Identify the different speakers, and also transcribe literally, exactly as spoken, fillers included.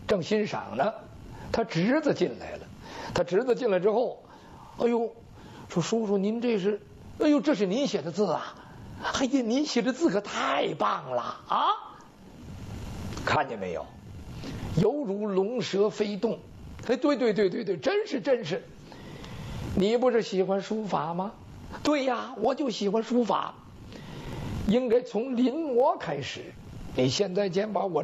Speaker 1: 正欣赏呢，他侄子进来了。他侄子进来之后，哎呦，说叔叔您这是，哎呦这是您写的字啊！哎呀，您写的字可太棒了啊！看见没有？犹如龙蛇飞动。哎，对对对对对，真是真是。你不是喜欢书法吗？对呀，我就喜欢书法。应该从临摹开始。你现在先把我